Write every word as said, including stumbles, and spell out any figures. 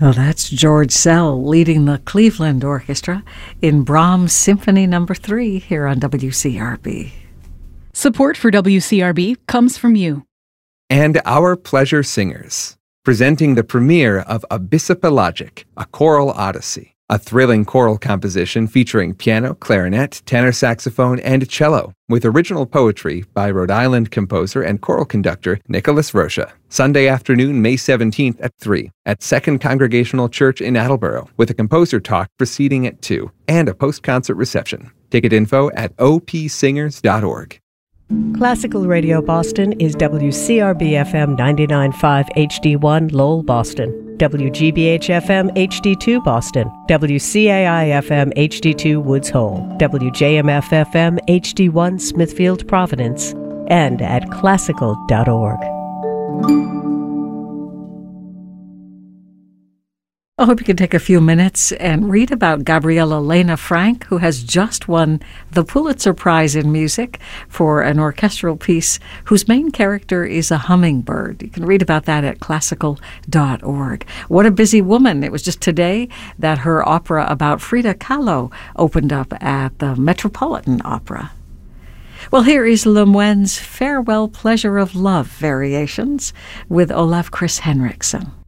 Well, that's George Szell leading the Cleveland Orchestra in Brahms Symphony Number three here on W C R B. Support for W C R B comes from you. And Our Pleasure Singers, presenting the premiere of Abyssopelagic, a choral odyssey, a thrilling choral composition featuring piano, clarinet, tenor saxophone, and cello, with original poetry by Rhode Island composer and choral conductor Nicholas Rocha. Sunday afternoon, May seventeenth at three, at Second Congregational Church in Attleboro, with a composer talk proceeding at two, and a post-concert reception. Ticket info at o p singers dot org. Classical Radio Boston is W C R B F M ninety-nine point five H D one Lowell, Boston, W G B H F M H D two Boston, W C A I F M H D two Woods Hole, W J M F F M H D one Smithfield, Providence, and at classical dot org. I hope you can take a few minutes and read about Gabriella Lena Frank, who has just won the Pulitzer Prize in Music for an orchestral piece whose main character is a hummingbird. You can read about that at classical dot org. What a busy woman. It was just today that her opera about Frida Kahlo opened up at the Metropolitan Opera. Well, here is Lemoine's Farewell Pleasure of Love Variations with Olaf Chris Henriksen.